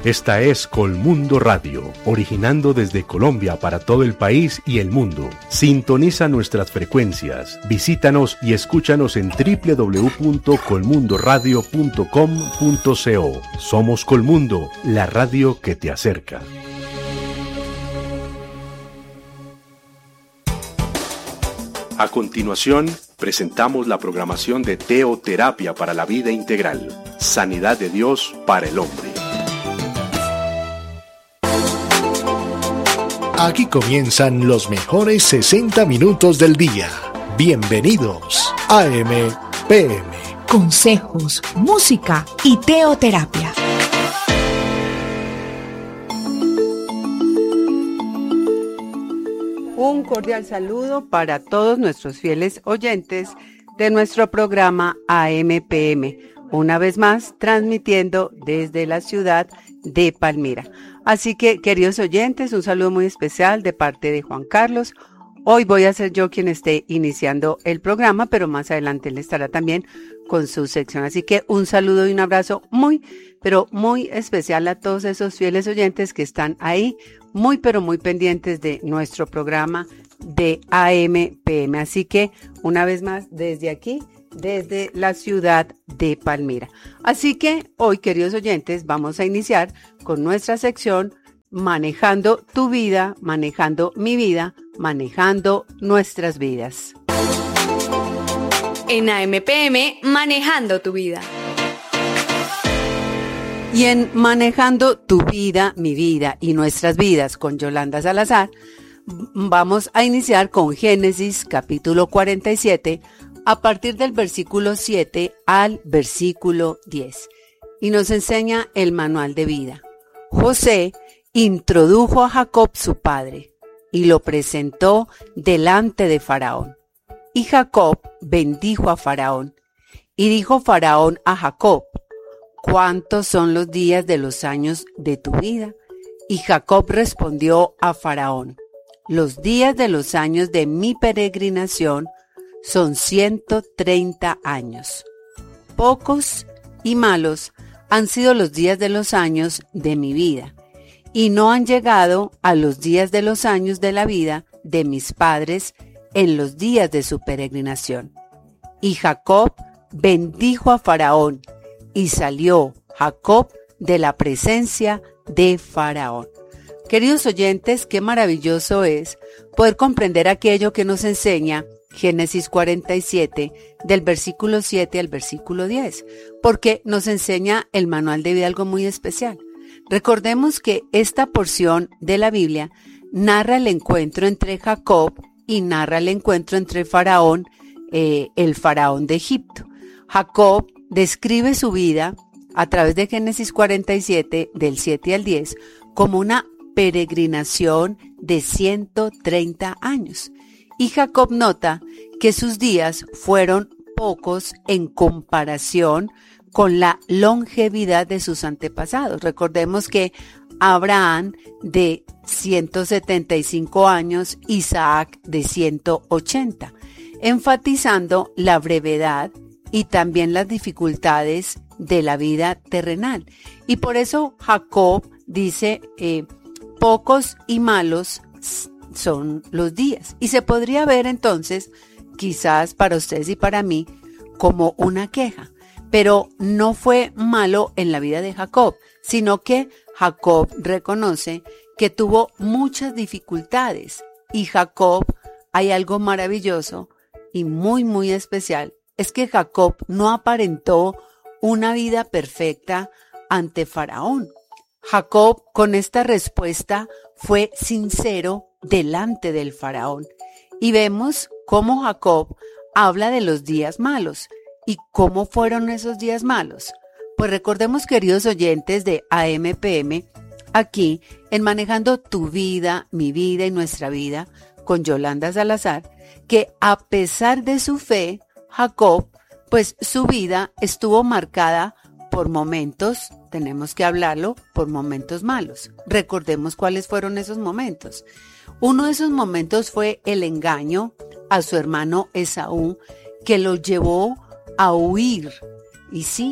Esta es Colmundo Radio, originando desde Colombia para todo el país y el mundo. Sintoniza nuestras frecuencias, visítanos y escúchanos en www.colmundoradio.com.co. Somos Colmundo, la radio que te acerca. A continuación, presentamos la programación de Teoterapia para la Vida Integral, Sanidad de Dios para el Hombre. Aquí comienzan los mejores 60 minutos del día. Bienvenidos a AM/PM. Consejos, música y teoterapia. Un cordial saludo para todos nuestros fieles oyentes de nuestro programa AM/PM. Una vez más, transmitiendo desde la ciudad de Palmira. Así que, queridos oyentes, un saludo muy especial de parte de Juan Carlos. Hoy voy a ser yo quien esté iniciando el programa, pero más adelante él estará también con su sección. Así que un saludo y un abrazo muy, pero muy especial a todos esos fieles oyentes que están ahí, muy, pero muy pendientes de nuestro programa de AM/PM. Así que, una vez más, desde aquí, desde la ciudad de Palmira. Así que hoy, queridos oyentes, vamos a iniciar con nuestra sección Manejando tu vida, manejando mi vida, manejando nuestras vidas. En AM/PM, manejando tu vida. Y en Manejando tu vida, mi vida y nuestras vidas con Yolanda Salazar, vamos a iniciar con Génesis capítulo 47, a partir del versículo 7 al versículo 10. Y nos enseña el manual de vida. José introdujo a Jacob su padre y lo presentó delante de Faraón. Y Jacob bendijo a Faraón. Y dijo Faraón a Jacob: ¿cuántos son los días de los años de tu vida? Y Jacob respondió a Faraón: los días de los años de mi peregrinación son 130 años. Pocos y malos han sido los días de los años de mi vida, y no han llegado a los días de los años de la vida de mis padres en los días de su peregrinación. Y Jacob bendijo a Faraón, y salió Jacob de la presencia de Faraón. Queridos oyentes, qué maravilloso es poder comprender aquello que nos enseña Génesis 47, del versículo 7 al versículo 10, porque nos enseña el manual de vida algo muy especial. Recordemos que esta porción de la Biblia narra el encuentro entre Jacob y narra el encuentro entre Faraón, el Faraón de Egipto. Jacob describe su vida a través de Génesis 47, del 7 al 10, como una peregrinación de 130 años. Y Jacob nota que sus días fueron pocos en comparación con la longevidad de sus antepasados. Recordemos que Abraham de 175 años, Isaac de 180, enfatizando la brevedad y también las dificultades de la vida terrenal. Y por eso Jacob dice, pocos y malos son los días. Y se podría ver entonces, quizás para ustedes y para mí, como una queja. Pero no fue malo en la vida de Jacob, sino que Jacob reconoce que tuvo muchas dificultades. Y Jacob, hay algo maravilloso y muy, muy especial, es que Jacob no aparentó una vida perfecta ante Faraón. Jacob, con esta respuesta, fue sincero delante del Faraón. Y vemos cómo Jacob habla de los días malos. ¿Y cómo fueron esos días malos? Pues recordemos, queridos oyentes de AM/PM, aquí en Manejando tu vida, mi vida y nuestra vida, con Yolanda Salazar, que a pesar de su fe, Jacob, pues su vida estuvo marcada por momentos, tenemos que hablarlo, por momentos malos. Recordemos cuáles fueron esos momentos. Uno de esos momentos fue el engaño a su hermano Esaú, que lo llevó a huir. Y sí,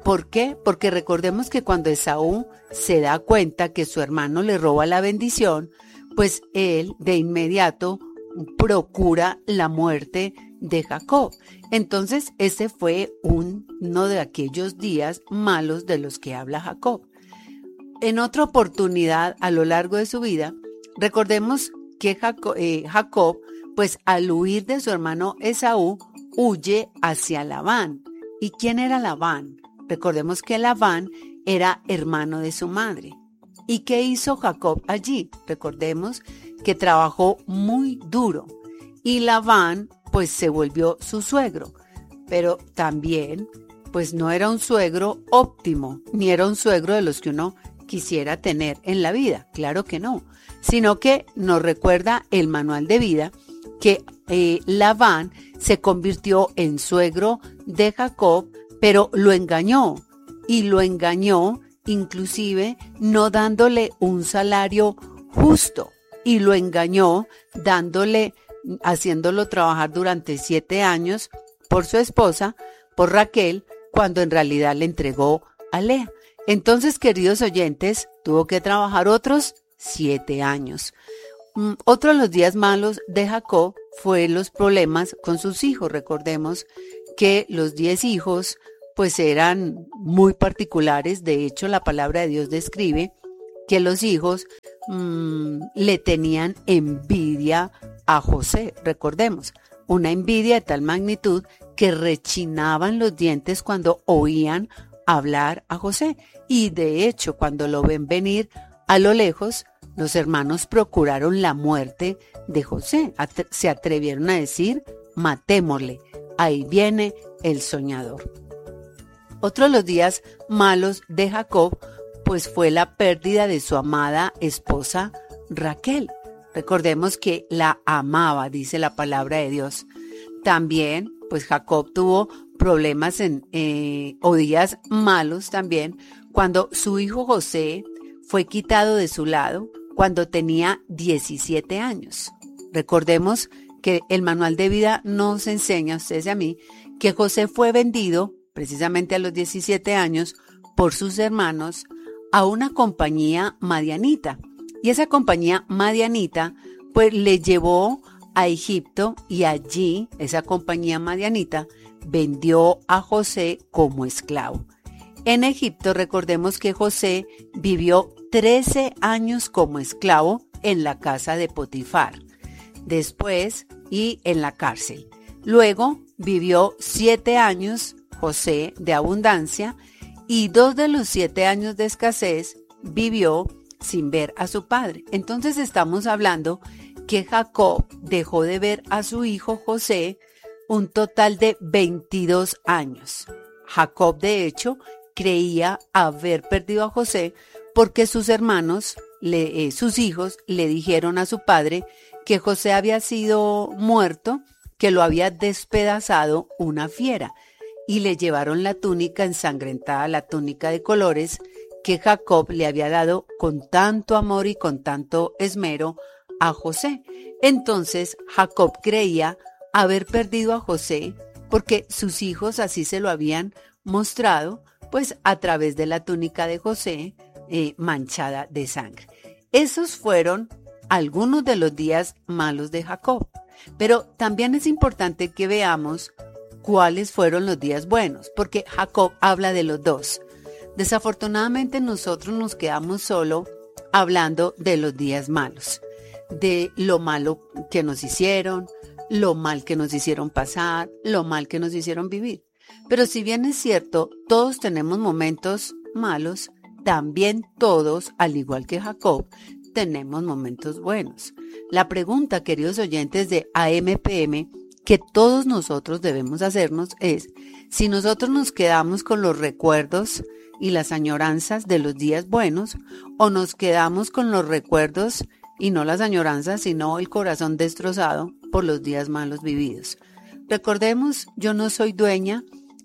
¿Por qué? Porque recordemos que cuando Esaú se da cuenta que su hermano le roba la bendición, pues él de inmediato procura la muerte de Jacob. Entonces ese fue uno de aquellos días malos de los que habla Jacob. En otra oportunidad a lo largo de su vida, recordemos que Jacob, pues al huir de su hermano Esaú, huye hacia Labán. ¿Y quién era Labán? Recordemos que Labán era hermano de su madre. ¿Y qué hizo Jacob allí? Recordemos que trabajó muy duro y Labán pues se volvió su suegro, pero también pues no era un suegro óptimo, ni era un suegro de los que uno quisiera tener en la vida, claro que no, sino que nos recuerda el manual de vida que Labán se convirtió en suegro de Jacob, pero lo engañó inclusive no dándole un salario justo, y lo engañó haciéndolo trabajar durante 7 años por su esposa, por Raquel, cuando en realidad le entregó a Lea. Entonces, queridos oyentes, tuvo que trabajar otros 7 años. Otro de los días malos de Jacob fue los problemas con sus hijos. Recordemos que los 10 hijos pues eran muy particulares. De hecho, la palabra de Dios describe que los hijos le tenían envidia a José. Recordemos, una envidia de tal magnitud que rechinaban los dientes cuando oían hablar a José. Y de hecho, cuando lo ven venir a lo lejos, los hermanos procuraron la muerte de José. Se atrevieron a decir, matémosle, ahí viene el soñador. Otro de los días malos de Jacob, pues fue la pérdida de su amada esposa Raquel. Recordemos que la amaba, dice la palabra de Dios. También, pues Jacob tuvo problemas o días malos también, cuando su hijo José fue quitado de su lado cuando tenía 17 años. Recordemos que el manual de vida nos enseña a ustedes y a mí que José fue vendido precisamente a los 17 años por sus hermanos a una compañía madianita. Y esa compañía madianita pues le llevó a Egipto, y allí esa compañía madianita vendió a José como esclavo. En Egipto recordemos que José vivió 13 años como esclavo en la casa de Potifar, después y en la cárcel. Luego vivió 7 años José de abundancia, y 2 de los 7 años de escasez vivió sin ver a su padre. Entonces estamos hablando que Jacob dejó de ver a su hijo José un total de 22 años. Jacob, de hecho, creía haber perdido a José porque sus hermanos, sus hijos, le dijeron a su padre que José había sido muerto, que lo había despedazado una fiera, y le llevaron la túnica ensangrentada, la túnica de colores que Jacob le había dado con tanto amor y con tanto esmero a José. Entonces Jacob creía haber perdido a José porque sus hijos así se lo habían mostrado, pues a través de la túnica de José manchada de sangre. Esos fueron algunos de los días malos de Jacob, pero también es importante que veamos cuáles fueron los días buenos, porque Jacob habla de los dos. Desafortunadamente nosotros nos quedamos solo hablando de los días malos, de lo malo que nos hicieron, lo mal que nos hicieron pasar, lo mal que nos hicieron vivir. Pero si bien es cierto, todos tenemos momentos malos, también todos, al igual que Jacob, tenemos momentos buenos. La pregunta, queridos oyentes de AMPM, que todos nosotros debemos hacernos es si nosotros nos quedamos con los recuerdos y las añoranzas de los días buenos, o nos quedamos con los recuerdos y no las añoranzas, sino el corazón destrozado por los días malos vividos. Recordemos, yo no soy dueña,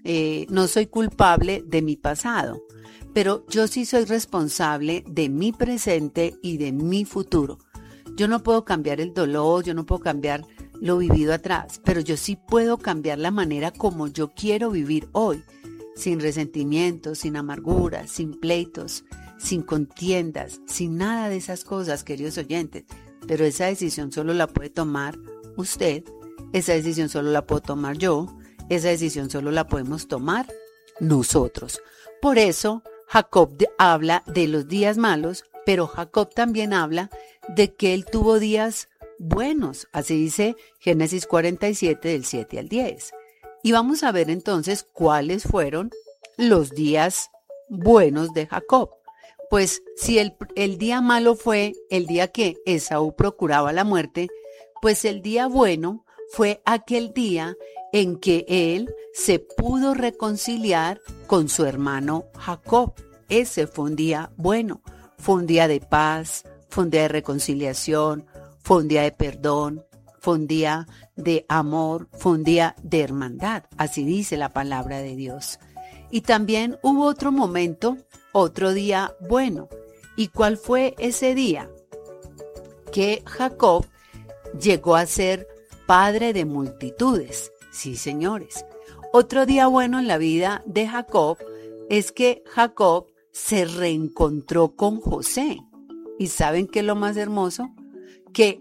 no soy culpable de mi pasado, pero yo sí soy responsable de mi presente y de mi futuro. Yo no puedo cambiar el dolor, yo no puedo cambiar lo vivido atrás, pero yo sí puedo cambiar la manera como yo quiero vivir hoy. sin resentimientos, sin amarguras, sin pleitos, sin contiendas, sin nada de esas cosas, queridos oyentes. Pero esa decisión solo la puede tomar usted, esa decisión solo la puedo tomar yo, esa decisión solo la podemos tomar nosotros. Por eso Jacob habla de los días malos, pero Jacob también habla de que él tuvo días buenos. Así dice Génesis 47 del 7 al 10. Y vamos a ver entonces cuáles fueron los días buenos de Jacob. Pues si el día malo fue el día que Esaú procuraba la muerte, pues el día bueno fue aquel día en que él se pudo reconciliar con su hermano Jacob. Ese fue un día bueno, fue un día de paz, fue un día de reconciliación, fue un día de perdón, fue un día de amor, fue un día de hermandad. Así dice la palabra de Dios. Y también hubo otro momento, otro día bueno. ¿Y cuál fue ese día? Que Jacob llegó a ser padre de multitudes. Sí, señores. Otro día bueno en la vida de Jacob es que Jacob se reencontró con José. ¿Y saben qué es lo más hermoso? Que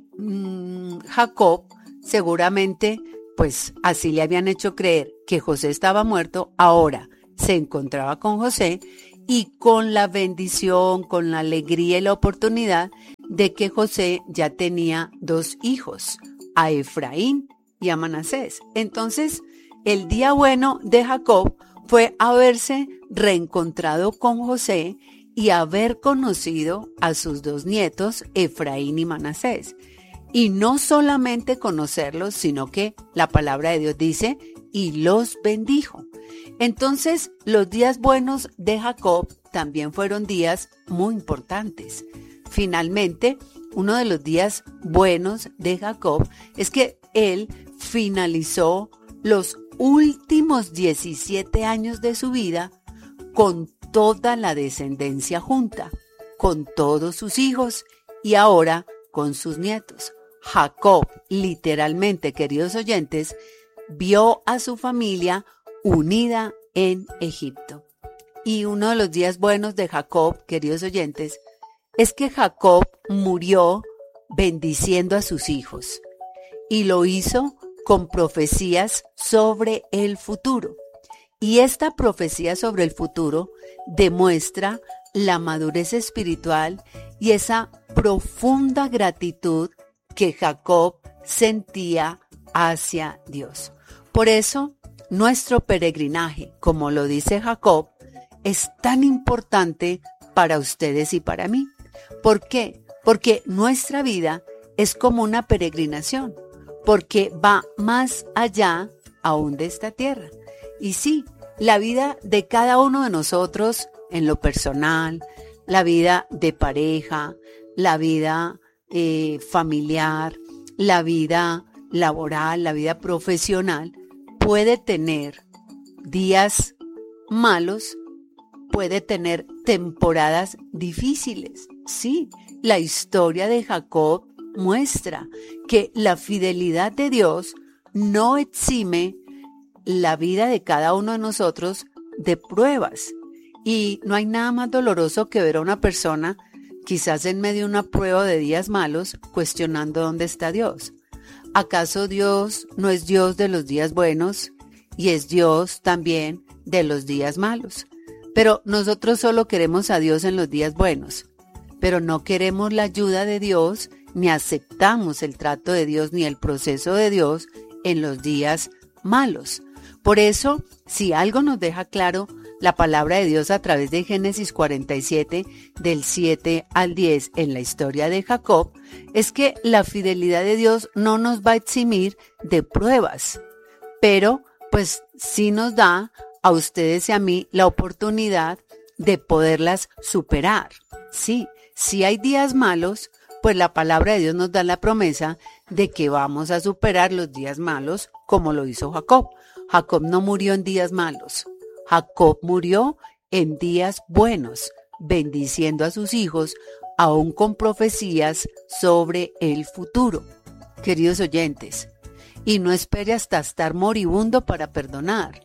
Jacob seguramente, pues así le habían hecho creer que José estaba muerto, ahora se encontraba con José y con la bendición, con la alegría y la oportunidad de que José ya tenía 2 hijos, a Efraín y a Manasés. Entonces, el día bueno de Jacob fue haberse reencontrado con José y haber conocido a sus 2 nietos, Efraín y Manasés. Y no solamente conocerlos, sino que la palabra de Dios dice, y los bendijo. Entonces, los días buenos de Jacob también fueron días muy importantes. Finalmente, uno de los días buenos de Jacob es que él finalizó los últimos 17 años de su vida con toda la descendencia junta, con todos sus hijos y ahora con sus nietos. Jacob, literalmente, queridos oyentes, vio a su familia unida en Egipto. Y uno de los días buenos de Jacob, queridos oyentes, es que Jacob murió bendiciendo a sus hijos y lo hizo con profecías sobre el futuro. Y esta profecía sobre el futuro demuestra la madurez espiritual y esa profunda gratitud que Jacob sentía hacia Dios. Por eso, nuestro peregrinaje, como lo dice Jacob, es tan importante para ustedes y para mí. ¿Por qué? Porque nuestra vida es como una peregrinación, porque va más allá aún de esta tierra. Y sí, la vida de cada uno de nosotros en lo personal, la vida de pareja, la vida familiar, la vida laboral, la vida profesional, puede tener días malos, puede tener temporadas difíciles. Sí, la historia de Jacob muestra que la fidelidad de Dios no exime la vida de cada uno de nosotros de pruebas. Y no hay nada más doloroso que ver a una persona, quizás en medio de una prueba de días malos, cuestionando dónde está Dios. ¿Acaso Dios no es Dios de los días buenos y es Dios también de los días malos? Pero nosotros solo queremos a Dios en los días buenos, pero no queremos la ayuda de Dios, ni aceptamos el trato de Dios, ni el proceso de Dios en los días malos. Por eso, si algo nos deja claro la palabra de Dios a través de Génesis 47, del 7 al 10 en la historia de Jacob, es que la fidelidad de Dios no nos va a eximir de pruebas, pero pues sí nos da a ustedes y a mí la oportunidad de poderlas superar. Sí, si hay días malos, pues la palabra de Dios nos da la promesa de que vamos a superar los días malos como lo hizo Jacob. Jacob no murió en días malos. Jacob murió en días buenos, bendiciendo a sus hijos, aún con profecías sobre el futuro. Queridos oyentes, y no espere hasta estar moribundo para perdonar.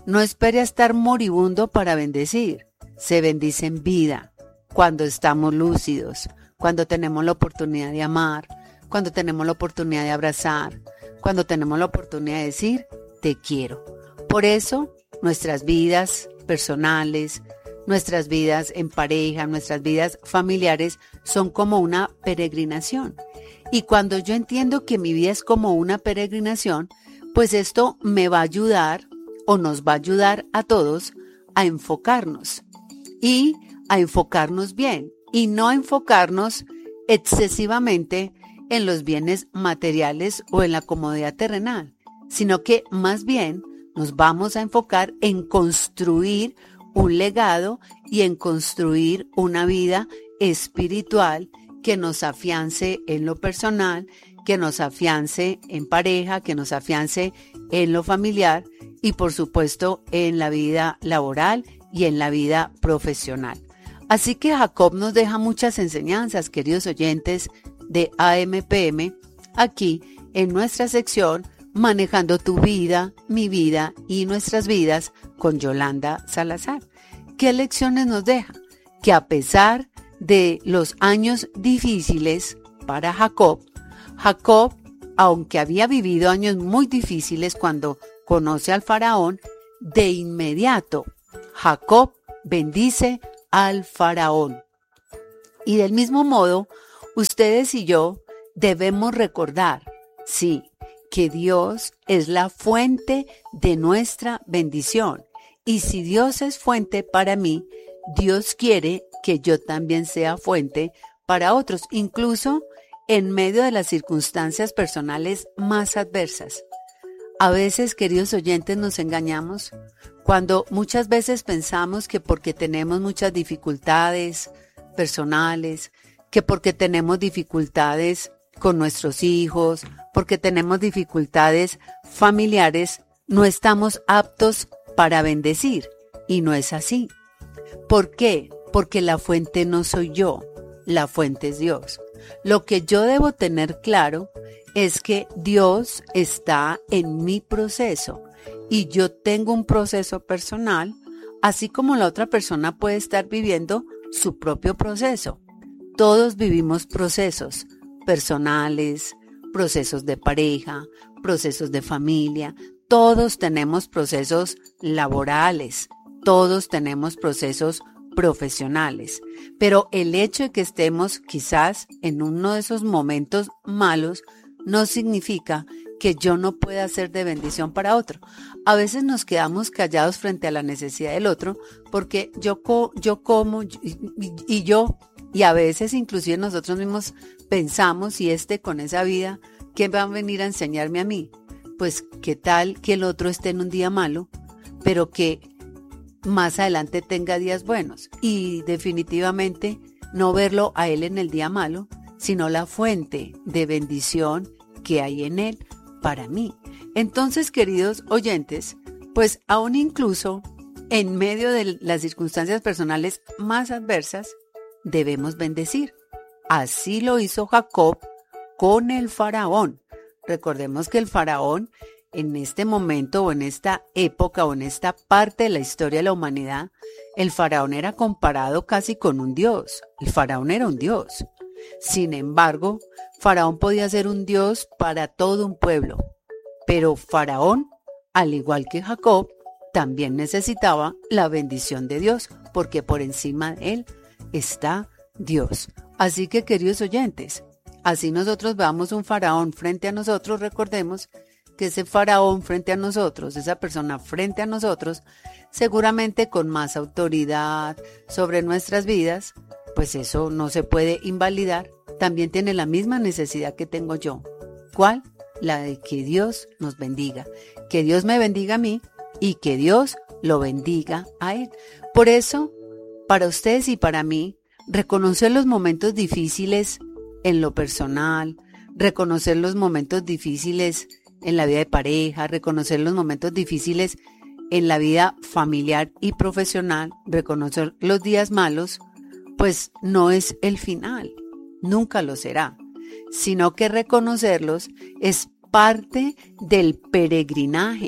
No espere a estar moribundo para bendecir. Se bendice en vida, cuando estamos lúcidos, cuando tenemos la oportunidad de amar, cuando tenemos la oportunidad de abrazar, cuando tenemos la oportunidad de decir, te quiero. Por eso, nuestras vidas personales, nuestras vidas en pareja, nuestras vidas familiares son como una peregrinación. Y cuando yo entiendo que mi vida es como una peregrinación, pues esto me va a ayudar o nos va a ayudar a todos a enfocarnos y a enfocarnos bien y no a enfocarnos excesivamente en los bienes materiales o en la comodidad terrenal, sino que más bien nos vamos a enfocar en construir un legado y en construir una vida espiritual que nos afiance en lo personal, que nos afiance en pareja, que nos afiance en lo familiar y por supuesto en la vida laboral y en la vida profesional. Así que Jacob nos deja muchas enseñanzas, queridos oyentes de AMPM, aquí en nuestra sección Manejando tu vida, mi vida y nuestras vidas con Yolanda Salazar. ¿Qué lecciones nos deja? Que a pesar de los años difíciles para Jacob, aunque había vivido años muy difíciles cuando conoce al faraón, de inmediato Jacob bendice al faraón. Y del mismo modo, ustedes y yo debemos recordar, sí, que Dios es la fuente de nuestra bendición. Y si Dios es fuente para mí, Dios quiere que yo también sea fuente para otros, incluso en medio de las circunstancias personales más adversas. A veces, queridos oyentes, nos engañamos cuando muchas veces pensamos que porque tenemos muchas dificultades personales, que porque tenemos dificultades con nuestros hijos, porque tenemos dificultades familiares, no estamos aptos para bendecir. Y no es así. ¿Por qué? Porque la fuente no soy yo, la fuente es Dios. Lo que yo debo tener claro es que Dios está en mi proceso y yo tengo un proceso personal, así como la otra persona puede estar viviendo su propio proceso. Todos vivimos procesos personales, procesos de pareja, procesos de familia, todos tenemos procesos laborales, todos tenemos procesos profesionales, pero el hecho de que estemos quizás en uno de esos momentos malos no significa que yo no pueda ser de bendición para otro. A veces nos quedamos callados frente a la necesidad del otro porque yo como y yo, y a veces inclusive nosotros mismos pensamos, y con esa vida, ¿qué va a venir a enseñarme a mí? Pues qué tal que el otro esté en un día malo, pero que más adelante tenga días buenos, y definitivamente no verlo a él en el día malo, sino la fuente de bendición que hay en él para mí. Entonces, queridos oyentes, pues aún incluso en medio de las circunstancias personales más adversas, debemos bendecir. Así lo hizo Jacob con el faraón. Recordemos que el faraón en este momento o en esta época o en esta parte de la historia de la humanidad, el faraón era comparado casi con un dios. El faraón era un dios. Sin embargo, faraón podía ser un dios para todo un pueblo. Pero faraón, al igual que Jacob, también necesitaba la bendición de Dios, porque por encima de él está Dios. Así que, queridos oyentes, así nosotros veamos un faraón frente a nosotros, recordemos que ese faraón frente a nosotros, esa persona frente a nosotros, seguramente con más autoridad sobre nuestras vidas, pues eso no se puede invalidar, también tiene la misma necesidad que tengo yo. ¿Cuál? La de que Dios nos bendiga, que Dios me bendiga a mí y que Dios lo bendiga a él. Por eso, para ustedes y para mí, reconocer los momentos difíciles en lo personal, reconocer los momentos difíciles en la vida de pareja, reconocer los momentos difíciles en la vida familiar y profesional, reconocer los días malos, pues no es el final, nunca lo será, sino que reconocerlos es parte del peregrinaje,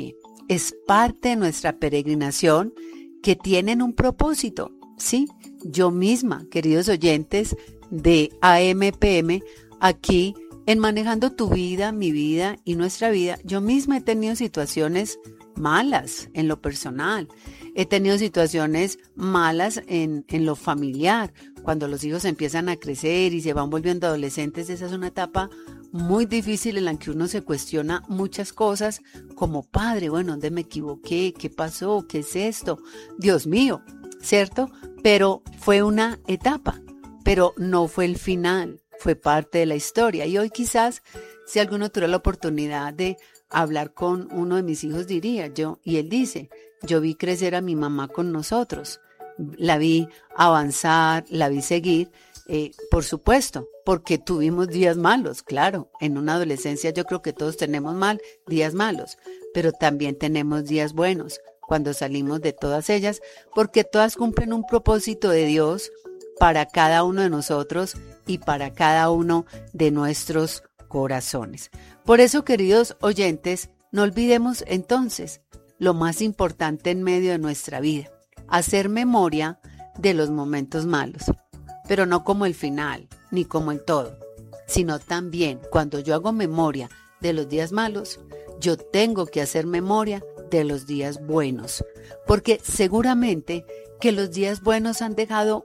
es parte de nuestra peregrinación que tienen un propósito, ¿sí? Yo misma, queridos oyentes de AMPM, aquí en Manejando tu vida, mi vida y nuestra vida, yo misma he tenido situaciones malas en lo personal. He tenido situaciones malas en lo familiar. Cuando los hijos empiezan a crecer y se van volviendo adolescentes, esa es una etapa muy difícil en la que uno se cuestiona muchas cosas como padre. Bueno, ¿dónde me equivoqué? ¿Qué pasó? ¿Qué es esto? Dios mío, ¿cierto? Pero fue una etapa, pero no fue el final. Fue parte de la historia. Y hoy quizás, si alguno tuviera la oportunidad de hablar con uno de mis hijos, diría yo, y él dice, yo vi crecer a mi mamá con nosotros, la vi avanzar, la vi seguir, por supuesto, porque tuvimos días malos, claro, en una adolescencia yo creo que todos tenemos días malos, pero también tenemos días buenos cuando salimos de todas ellas, porque todas cumplen un propósito de Dios para cada uno de nosotros y para cada uno de nuestros corazones. Por eso, queridos oyentes, no olvidemos entonces lo más importante en medio de nuestra vida, hacer memoria de los momentos malos, pero no como el final, ni como el todo, sino también cuando yo hago memoria de los días malos, yo tengo que hacer memoria de los días buenos, porque seguramente que los días buenos han dejado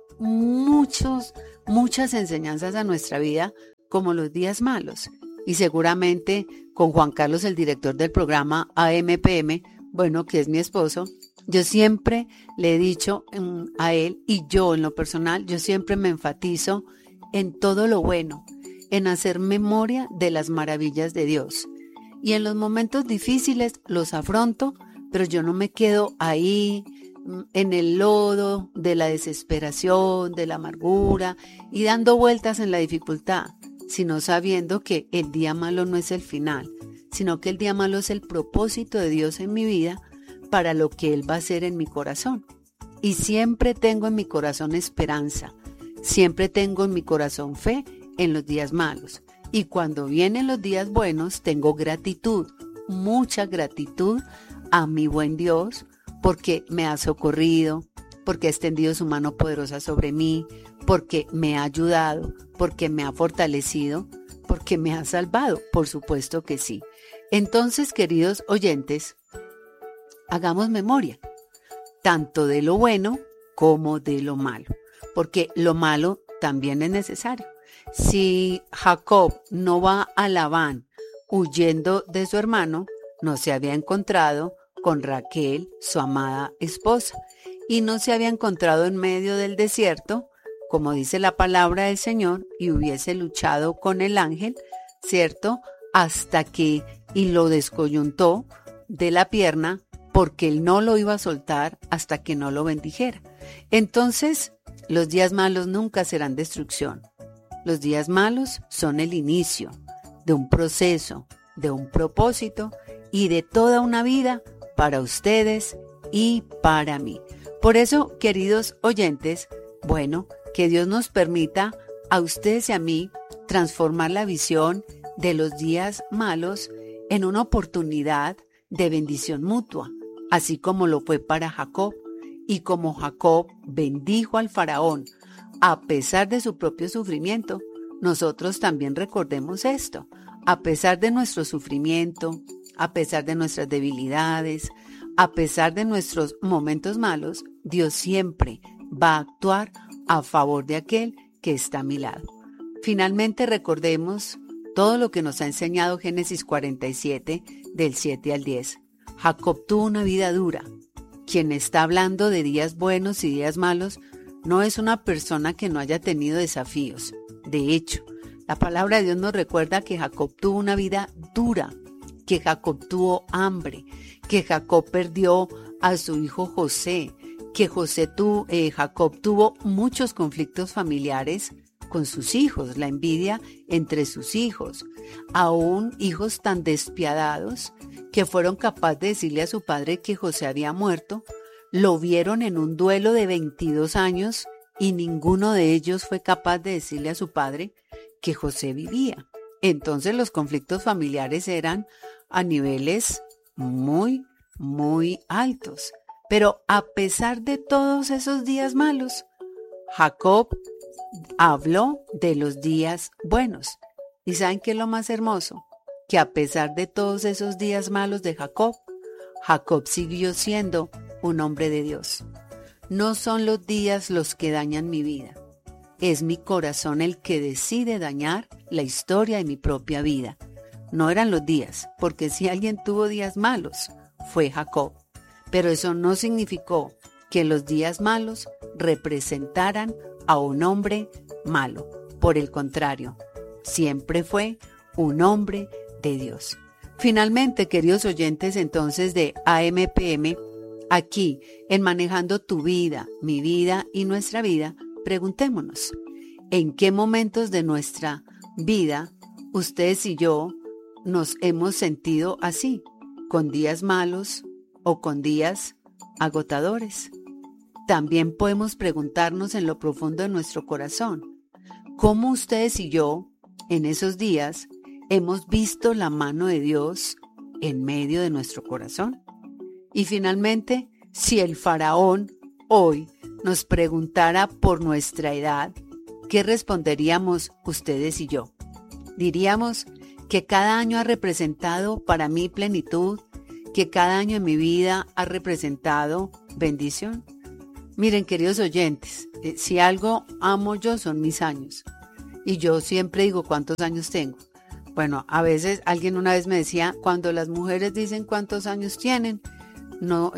muchas enseñanzas a nuestra vida, como los días malos. Y seguramente con Juan Carlos, el director del programa AMPM, bueno, que es mi esposo, yo siempre le he dicho a él, y yo en lo personal, yo siempre me enfatizo en todo lo bueno, en hacer memoria de las maravillas de Dios. Y en los momentos difíciles los afronto, pero yo no me quedo ahí en el lodo de la desesperación, de la amargura y dando vueltas en la dificultad, sino sabiendo que el día malo no es el final, sino que el día malo es el propósito de Dios en mi vida para lo que Él va a hacer en mi corazón. Y siempre tengo en mi corazón esperanza, siempre tengo en mi corazón fe en los días malos. Y cuando vienen los días buenos, tengo gratitud, mucha gratitud a mi buen Dios, porque me ha socorrido, porque ha extendido su mano poderosa sobre mí, porque me ha ayudado, porque me ha fortalecido, porque me ha salvado, por supuesto que sí. Entonces, queridos oyentes, hagamos memoria, tanto de lo bueno como de lo malo, porque lo malo también es necesario. Si Jacob no va a Labán huyendo de su hermano, no se había encontrado con Raquel, su amada esposa, y no se había encontrado en medio del desierto, como dice la palabra del Señor, y hubiese luchado con el ángel, ¿cierto? Hasta que, y lo descoyuntó de la pierna, porque él no lo iba a soltar hasta que no lo bendijera. Entonces, los días malos nunca serán destrucción. Los días malos son el inicio de un proceso, de un propósito y de toda una vida para ustedes y para mí. Por eso, queridos oyentes, bueno, que Dios nos permita a ustedes y a mí transformar la visión de los días malos en una oportunidad de bendición mutua, así como lo fue para Jacob. Y como Jacob bendijo al faraón a pesar de su propio sufrimiento, nosotros también recordemos esto. A pesar de nuestro sufrimiento, a pesar de nuestras debilidades, a pesar de nuestros momentos malos, Dios siempre va a actuar a favor de aquel que está a mi lado. Finalmente recordemos todo lo que nos ha enseñado Génesis 47, del 7 al 10. Jacob tuvo una vida dura. Quien está hablando de días buenos y días malos no es una persona que no haya tenido desafíos. De hecho, la palabra de Dios nos recuerda que Jacob tuvo una vida dura, que Jacob tuvo hambre, que Jacob perdió a su hijo José, que Jacob tuvo muchos conflictos familiares con sus hijos, la envidia entre sus hijos, aún hijos tan despiadados que fueron capaces de decirle a su padre que José había muerto, lo vieron en un duelo de 22 años y ninguno de ellos fue capaz de decirle a su padre que José vivía. Entonces los conflictos familiares eran a niveles muy muy altos. Pero a pesar de todos esos días malos, Jacob habló de los días buenos. ¿Y saben qué es lo más hermoso? Que a pesar de todos esos días malos de Jacob, Jacob siguió siendo un hombre de Dios. No son los días los que dañan mi vida. Es mi corazón el que decide dañar la historia de mi propia vida. No eran los días, porque si alguien tuvo días malos, fue Jacob. Pero eso no significó que los días malos representaran a un hombre malo. Por el contrario, siempre fue un hombre de Dios. Finalmente, queridos oyentes, entonces de AMPM, aquí en Manejando tu vida, mi vida y nuestra vida, preguntémonos, ¿en qué momentos de nuestra vida ustedes y yo nos hemos sentido así, con días malos o con días agotadores? También podemos preguntarnos en lo profundo de nuestro corazón, ¿cómo ustedes y yo, en esos días, hemos visto la mano de Dios en medio de nuestro corazón? Y finalmente, si el faraón hoy nos preguntara por nuestra edad, ¿qué responderíamos ustedes y yo? Diríamos que cada año ha representado para mí plenitud, que cada año en mi vida ha representado bendición. Miren, queridos oyentes, si algo amo yo son mis años. Y yo siempre digo cuántos años tengo. Bueno, a veces alguien una vez me decía, cuando las mujeres dicen cuántos años tienen, no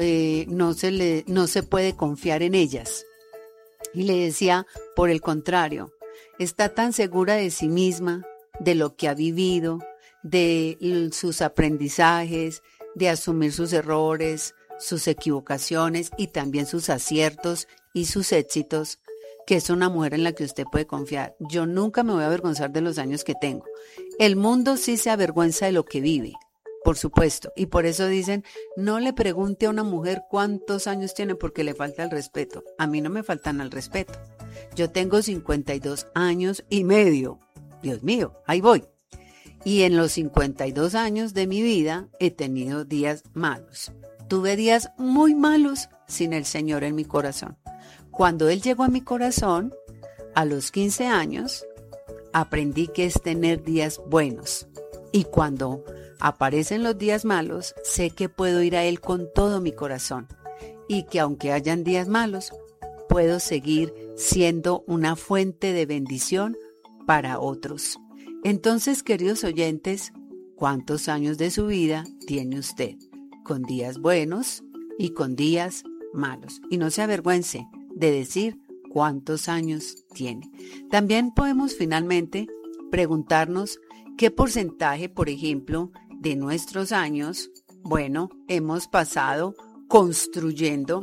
se puede confiar en ellas. Y le decía, por el contrario, está tan segura de sí misma, de lo que ha vivido, de sus aprendizajes, de asumir sus errores, sus equivocaciones y también sus aciertos y sus éxitos, que es una mujer en la que usted puede confiar. Yo nunca me voy a avergonzar de los años que tengo. El mundo sí se avergüenza de lo que vive, por supuesto, y por eso dicen, no le pregunte a una mujer cuántos años tiene porque le falta el respeto. A mí no me faltan al respeto. Yo tengo 52 años y medio. Dios mío, ahí voy. Y en los 52 años de mi vida he tenido días malos. Tuve días muy malos sin el Señor en mi corazón. Cuando Él llegó a mi corazón, a los 15 años, aprendí que es tener días buenos. Y cuando aparecen los días malos, sé que puedo ir a Él con todo mi corazón. Y que aunque hayan días malos, puedo seguir siendo una fuente de bendición para otros. Entonces, queridos oyentes, ¿cuántos años de su vida tiene usted? Con días buenos y con días malos. Y no se avergüence de decir cuántos años tiene. También podemos finalmente preguntarnos qué porcentaje, por ejemplo, de nuestros años, hemos pasado construyendo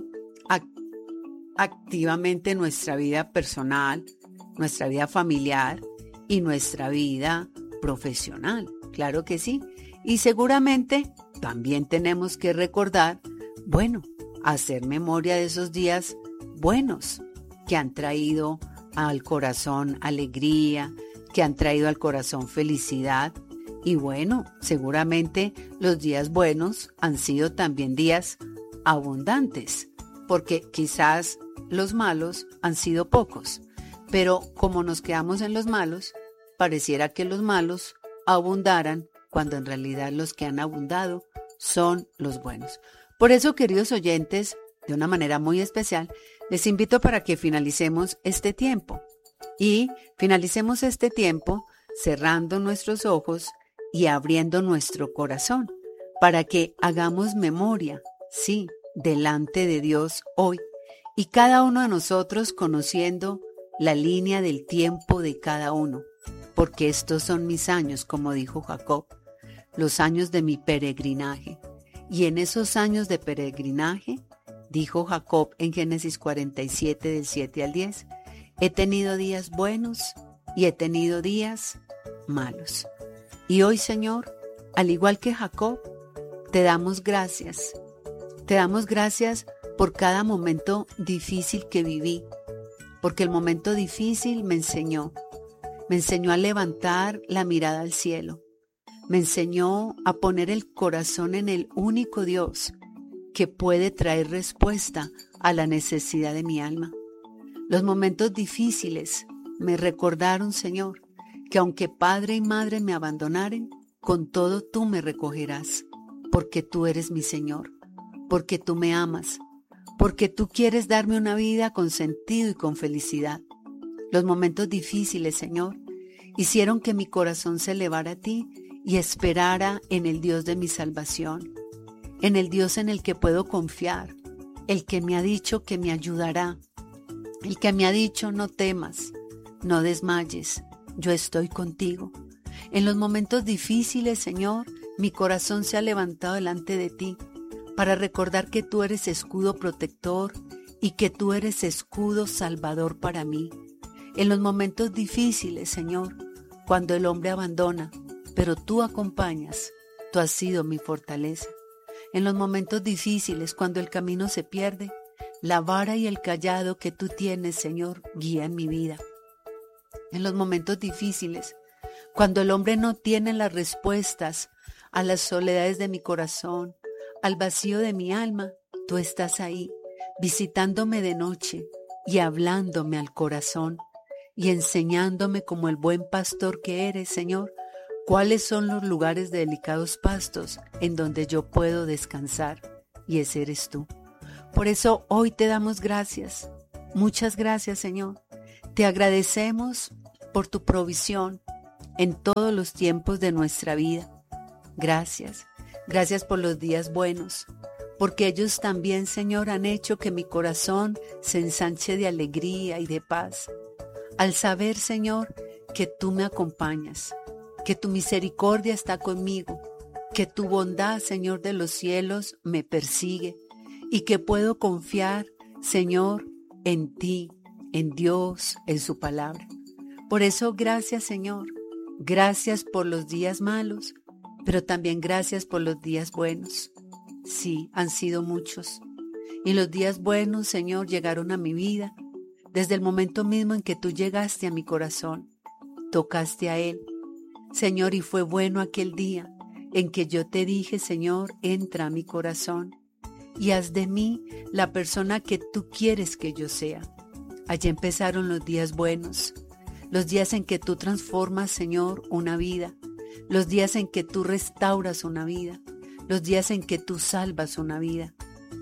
activamente nuestra vida personal, nuestra vida familiar y nuestra vida profesional. Claro que sí. Y seguramente también tenemos que recordar, hacer memoria de esos días buenos que han traído al corazón alegría, que han traído al corazón felicidad. Y seguramente los días buenos han sido también días abundantes, porque quizás los malos han sido pocos. Pero como nos quedamos en los malos, pareciera que los malos abundaran cuando en realidad los que han abundado son los buenos. Por eso, queridos oyentes, de una manera muy especial, les invito para que finalicemos este tiempo. Y finalicemos este tiempo cerrando nuestros ojos y abriendo nuestro corazón para que hagamos memoria, sí, delante de Dios hoy. Y cada uno de nosotros conociendo la línea del tiempo de cada uno, porque estos son mis años, como dijo Jacob, los años de mi peregrinaje. Y en esos años de peregrinaje, dijo Jacob en Génesis 47, del 7 al 10, he tenido días buenos y he tenido días malos. Y hoy, Señor, al igual que Jacob, te damos gracias. Te damos gracias por cada momento difícil que viví, porque el momento difícil me enseñó a levantar la mirada al cielo, me enseñó a poner el corazón en el único Dios que puede traer respuesta a la necesidad de mi alma. Los momentos difíciles me recordaron, Señor, que aunque padre y madre me abandonaren, con todo tú me recogerás, porque tú eres mi Señor, porque tú me amas, porque tú quieres darme una vida con sentido y con felicidad. Los momentos difíciles, Señor, hicieron que mi corazón se elevara a ti y esperara en el Dios de mi salvación, en el Dios en el que puedo confiar, el que me ha dicho que me ayudará, el que me ha dicho no temas, no desmayes, yo estoy contigo. En los momentos difíciles, Señor, mi corazón se ha levantado delante de ti para recordar que tú eres escudo protector y que tú eres escudo salvador para mí. En los momentos difíciles, Señor, cuando el hombre abandona, pero tú acompañas, tú has sido mi fortaleza. En los momentos difíciles, cuando el camino se pierde, la vara y el cayado que tú tienes, Señor, guían mi vida. En los momentos difíciles, cuando el hombre no tiene las respuestas a las soledades de mi corazón, al vacío de mi alma, tú estás ahí, visitándome de noche y hablándome al corazón y enseñándome como el buen pastor que eres, Señor, cuáles son los lugares de delicados pastos en donde yo puedo descansar, y ese eres tú. Por eso hoy te damos gracias, muchas gracias, Señor. Te agradecemos por tu provisión en todos los tiempos de nuestra vida. Gracias, gracias por los días buenos, porque ellos también, Señor, han hecho que mi corazón se ensanche de alegría y de paz, al saber, Señor, que tú me acompañas, que tu misericordia está conmigo, que tu bondad, Señor de los cielos, me persigue y que puedo confiar, Señor, en ti, en Dios, en su palabra. Por eso, gracias, Señor. Gracias por los días malos, pero también gracias por los días buenos. Sí, han sido muchos. Y los días buenos, Señor, llegaron a mi vida desde el momento mismo en que tú llegaste a mi corazón. Tocaste a él, Señor, y fue bueno aquel día en que yo te dije, Señor, entra a mi corazón y haz de mí la persona que tú quieres que yo sea. Allí empezaron los días buenos, los días en que tú transformas, Señor, una vida, los días en que tú restauras una vida, los días en que tú salvas una vida.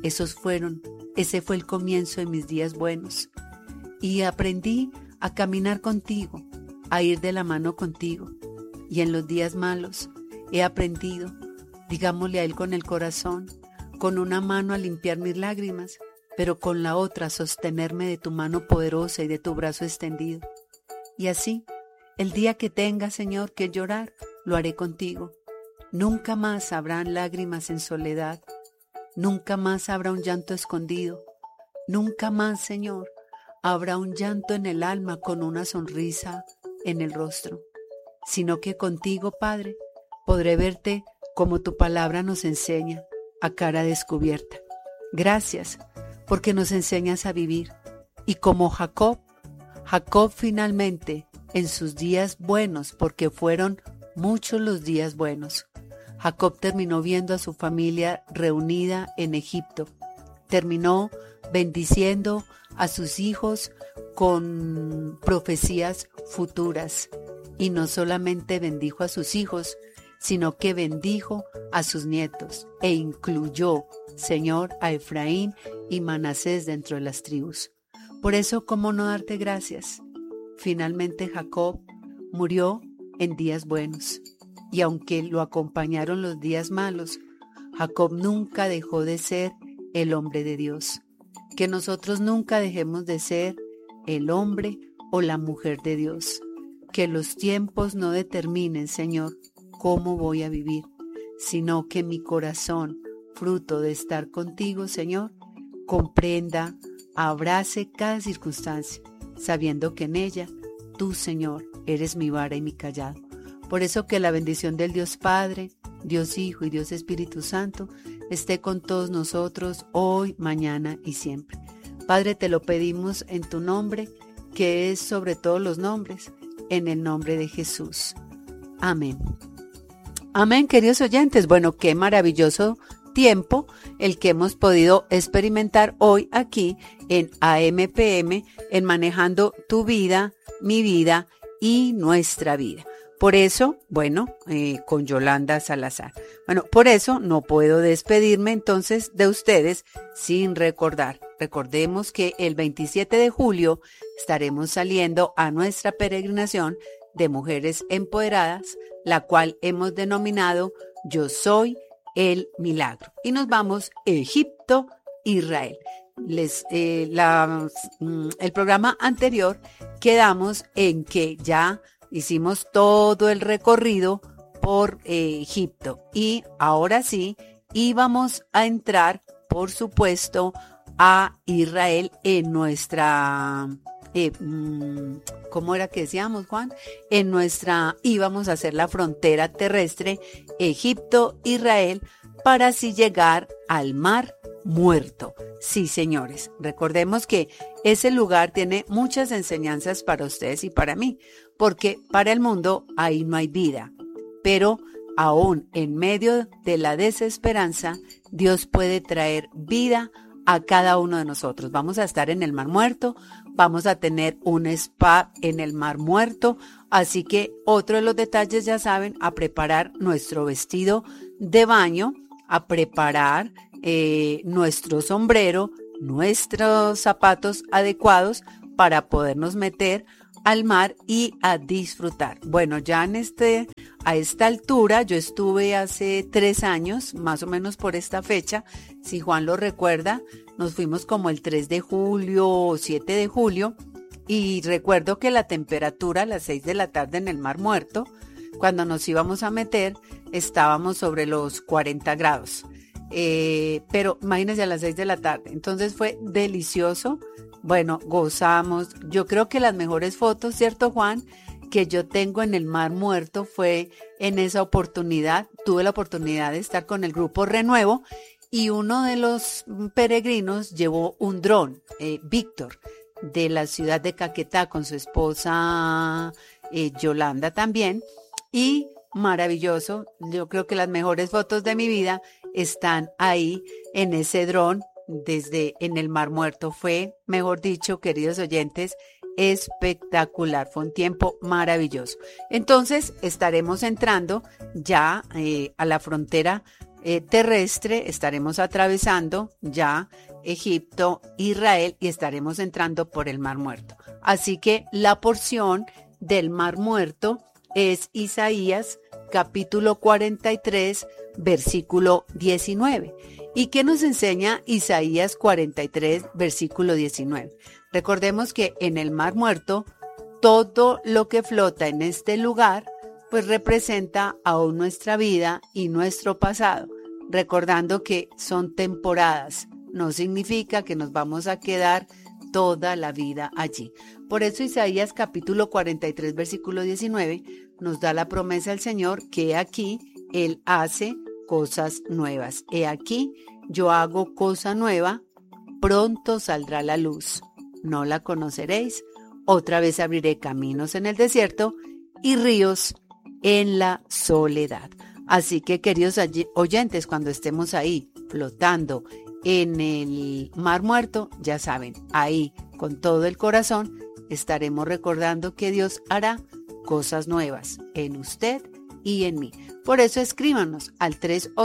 Ese fue el comienzo de mis días buenos. Y aprendí a caminar contigo, a ir de la mano contigo. Y en los días malos he aprendido, digámosle a él con el corazón, con una mano a limpiar mis lágrimas, pero con la otra a sostenerme de tu mano poderosa y de tu brazo extendido. Y así, el día que tenga, Señor, que llorar, lo haré contigo. Nunca más habrán lágrimas en soledad. Nunca más habrá un llanto escondido. Nunca más, Señor, habrá un llanto en el alma con una sonrisa en el rostro. Sino que contigo, Padre, podré verte como tu palabra nos enseña, a cara descubierta. Gracias, porque nos enseñas a vivir. Y como Jacob finalmente, en sus días buenos, porque fueron muchos los días buenos, Jacob terminó viendo a su familia reunida en Egipto. Terminó bendiciendo a sus hijos con profecías futuras. Y no solamente bendijo a sus hijos, sino que bendijo a sus nietos e incluyó, Señor, a Efraín y Manasés dentro de las tribus. Por eso, ¿cómo no darte gracias? Finalmente Jacob murió en días buenos. Y aunque lo acompañaron los días malos, Jacob nunca dejó de ser el hombre de Dios. Que nosotros nunca dejemos de ser el hombre o la mujer de Dios. Que los tiempos no determinen, Señor, cómo voy a vivir, sino que mi corazón, fruto de estar contigo, Señor, comprenda, abrace cada circunstancia, sabiendo que en ella, tú, Señor, eres mi vara y mi cayado. Por eso que la bendición del Dios Padre, Dios Hijo y Dios Espíritu Santo esté con todos nosotros hoy, mañana y siempre. Padre, te lo pedimos en tu nombre, que es sobre todos los nombres, en el nombre de Jesús. Amén. Amén, queridos oyentes. Bueno, qué maravilloso tiempo el que hemos podido experimentar hoy aquí en AMPM, en Manejando tu vida, mi vida y nuestra vida. Por eso, con Yolanda Salazar. Por eso no puedo despedirme entonces de ustedes sin recordar. Recordemos que el 27 de julio estaremos saliendo a nuestra peregrinación de mujeres empoderadas, la cual hemos denominado Yo Soy el Milagro. Y nos vamos a Egipto, Israel. El programa anterior quedamos en que ya hicimos todo el recorrido por Egipto y ahora sí íbamos a entrar, por supuesto, a Israel en nuestra, ¿cómo era que decíamos, Juan? Íbamos a hacer la frontera terrestre Egipto-Israel para así llegar al Mar Muerto. Sí, señores, recordemos que ese lugar tiene muchas enseñanzas para ustedes y para mí, porque para el mundo ahí no hay vida, pero aún en medio de la desesperanza, Dios puede traer vida a cada uno de nosotros. Vamos a estar en el Mar Muerto, vamos a tener un spa en el Mar Muerto, así que otro de los detalles, ya saben, a preparar nuestro vestido de baño, a preparar nuestro sombrero, nuestros zapatos adecuados para podernos meter al mar y a disfrutar. Bueno, ya a esta altura, yo estuve hace 3 años, más o menos por esta fecha, si Juan lo recuerda, nos fuimos como el 3 de julio o 7 de julio, y recuerdo que la temperatura a las 6 de la tarde en el Mar Muerto, cuando nos íbamos a meter, estábamos sobre los 40 grados. Pero imagínense a las 6 de la tarde, entonces fue delicioso. Bueno, gozamos. Yo creo que las mejores fotos, ¿cierto, Juan?, que yo tengo en el Mar Muerto fue en esa oportunidad. Tuve la oportunidad de estar con el grupo Renuevo y uno de los peregrinos llevó un dron, Víctor, de la ciudad de Caquetá, con su esposa Yolanda también, y maravilloso. Yo creo que las mejores fotos de mi vida están ahí en ese dron en el Mar Muerto. Fue, mejor dicho, queridos oyentes, espectacular. Fue un tiempo maravilloso. Entonces estaremos entrando ya a la frontera terrestre, estaremos atravesando ya Egipto, Israel, y estaremos entrando por el Mar Muerto. Así que la porción del Mar Muerto es Isaías capítulo 43, versículo 19. ¿Y qué nos enseña Isaías 43, versículo 19? Recordemos que en el Mar Muerto, todo lo que flota en este lugar, pues representa aún nuestra vida y nuestro pasado, recordando que son temporadas, no significa que nos vamos a quedar toda la vida allí. Por eso Isaías capítulo 43, versículo 19, nos da la promesa del Señor que aquí Él hace cosas nuevas. He aquí, yo hago cosa nueva, pronto saldrá la luz. No la conoceréis. Otra vez abriré caminos en el desierto y ríos en la soledad. Así que, queridos oyentes, cuando estemos ahí flotando en el Mar Muerto, ya saben, ahí con todo el corazón estaremos recordando que Dios hará cosas nuevas en usted y en mí. Por eso escríbanos al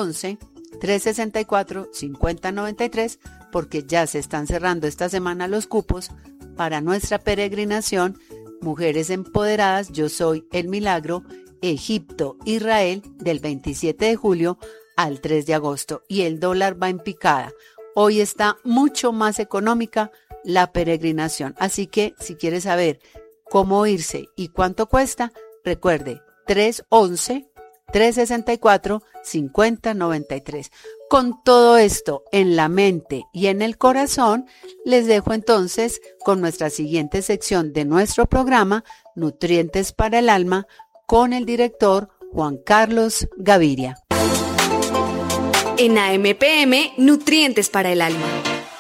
311-364-5093, porque ya se están cerrando esta semana los cupos para nuestra peregrinación Mujeres Empoderadas, Yo Soy el Milagro, Egipto, Israel, del 27 de julio al 3 de agosto. Y el dólar va en picada. Hoy está mucho más económica la peregrinación. Así que si quiere saber cómo irse y cuánto cuesta, recuerde 311-364-5093. Con todo esto en la mente y en el corazón, les dejo entonces con nuestra siguiente sección de nuestro programa, Nutrientes para el Alma, con el director Juan Carlos Gaviria. En AMPM, Nutrientes para el Alma.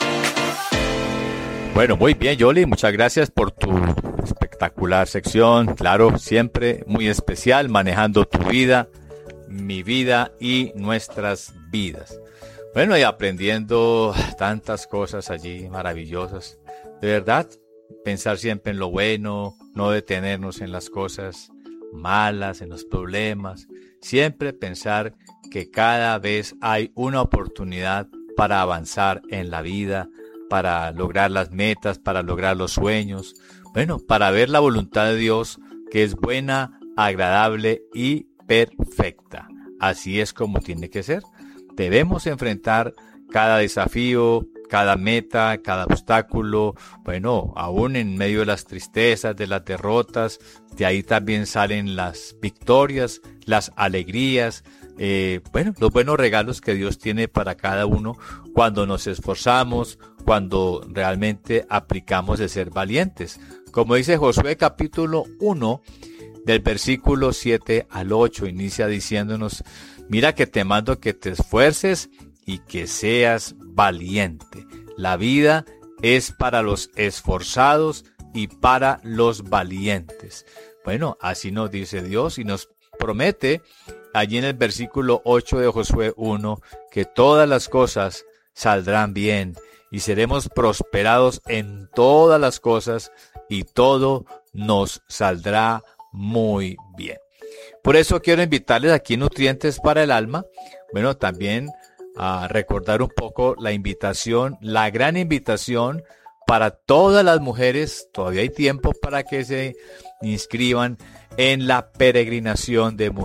Bueno, muy bien, Yoli, muchas gracias por tu espectacular sección. Claro, siempre muy especial, manejando tu vida, mi vida y nuestras vidas. Bueno, y aprendiendo tantas cosas allí maravillosas. De verdad, pensar siempre en lo bueno, no detenernos en las cosas malas, en los problemas. Siempre pensar que cada vez hay una oportunidad para avanzar en la vida, para lograr las metas, para lograr los sueños. Bueno, para ver la voluntad de Dios, que es buena, agradable y perfecta. Así es como tiene que ser. Debemos enfrentar cada desafío, cada meta, cada obstáculo, bueno, aún en medio de las tristezas, de las derrotas, de ahí también salen las victorias, las alegrías, los buenos regalos que Dios tiene para cada uno cuando nos esforzamos, cuando realmente aplicamos de ser valientes. Como dice Josué capítulo 1, del versículo 7 al 8, inicia diciéndonos: mira que te mando que te esfuerces y que seas valiente. La vida es para los esforzados y para los valientes. Bueno, así nos dice Dios y nos promete allí en el versículo 8 de Josué 1 que todas las cosas saldrán bien y seremos prosperados en todas las cosas y todo nos saldrá muy bien. Por eso quiero invitarles aquí Nutrientes para el Alma. Bueno, también a recordar un poco la invitación, la gran invitación para todas las mujeres. Todavía hay tiempo para que se inscriban en la peregrinación de mujeres